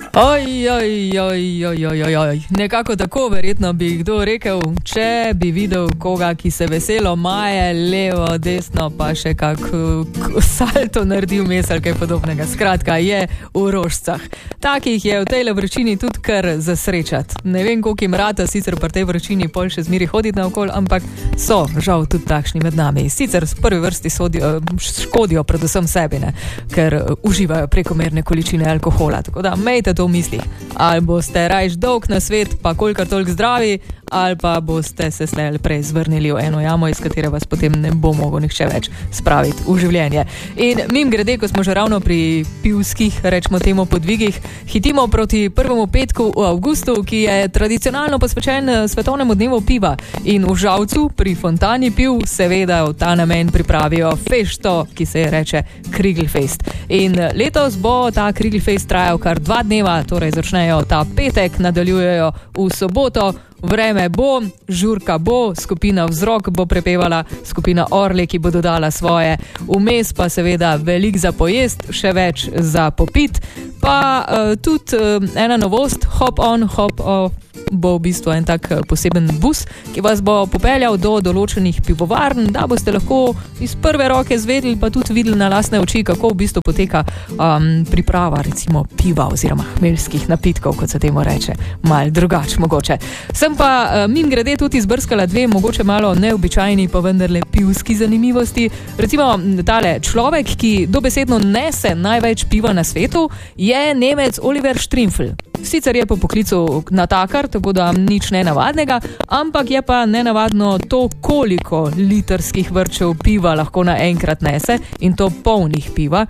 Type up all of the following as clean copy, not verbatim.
Nekako tako verjetno bi kdo rekel, če bi videl koga, ki se veselo maje, levo, desno, pa še kak salto naredi vmes ali kaj podobnega. Skratka, je v rožcah. Takih je v tej vročini tudi kar zasrečati. Ne vem, koliko jim rata sicer pri tej vročini pol še zmeri hoditi naokol, ampak so žal tudi takšni med nami. Sicer v prvi vrsti škodijo predvsem sebi, ne? Ker uživajo prekomerne količine alkohola. Tako da mejte to v mislih. Ali boste rajš dolg na svet, pa kolikor toliko zdravi, ali pa boste se slej ali prej zvrnili v eno jamo, iz katere vas potem ne bo mogel nihče več spraviti v življenje. In mimogrede, ko smo že ravno pri pivskih, rečemo temu podvigih, hitimo proti prvemu petku v avgustu, ki je tradicionalno posvečen svetovnemu dnevu piva. In v Žalcu pri Fontani piv seveda v ta namen pripravijo fešto, ki se je reče Krigelfest. In letos bo ta Krigelfest trajal kar 2 dneva, torej začnejo ta petek, nadaljujejo v soboto. Vreme bo, žurka bo, skupina Vzrok bo prepevala, skupina Orle, ki bo dodala svoje, vmes pa seveda velik za pojest, še več za popit, pa tudi ena novost, Hop on, hop off, bo v bistvu en tak poseben bus, ki vas bo popeljal do določenih pivovarn, da boste lahko iz prve roke zvedeli, pa tudi videli na lastne oči, kako v bistvu poteka priprava recimo piva oziroma hmeljskih napitkov, kot se temu reče, malo drugače mogoče. Sem pa mimogrede tudi izbrskala 2 mogoče malo neobičajni, pa vendarle pivski zanimivosti. Recimo tale človek, ki dobesedno nese največ piva na svetu, je Nemec Oliver Štrimfl. Sicer je po poklicu natakar, tako da nič nenavadnega, ampak je pa nenavadno to, koliko litrskih vrčev piva lahko naenkrat nese, in to polnih piva,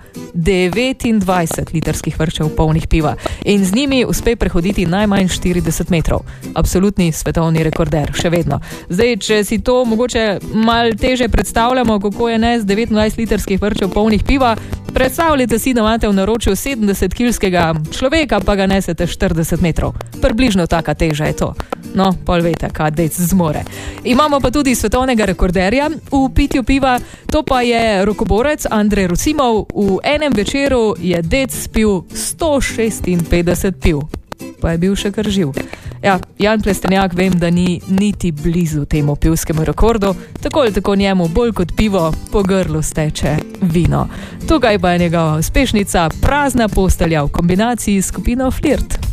29 litrskih vrčev polnih piva. In z njimi uspe prehoditi najmanj 40 metrov. Absolutni svetovni rekorder, še vedno. Zdaj, če si to mogoče malo teže predstavljamo, kako je nes 29 litrskih vrčev polnih piva, predstavljate si, da imate v naročju 70-kilskega človeka, pa ga nesete 40 metrov. Približno taka teža je to. No, pol vete, kaj dec zmore. Imamo pa tudi svetovnega rekorderja v pitju piva, to pa je rokoborec Andrej Rusimov. V enem večeru je dec spil 156 piv. Pa je bil še kar živ. Ja, Jan Plestenjak vem, da ni niti blizu temu pivskemu rekordu, tako ali tako njemu bolj kot pivo po grlu steče vino. Tukaj pa je njegova uspešnica Prazna postelja v kombinaciji s skupino Flirt.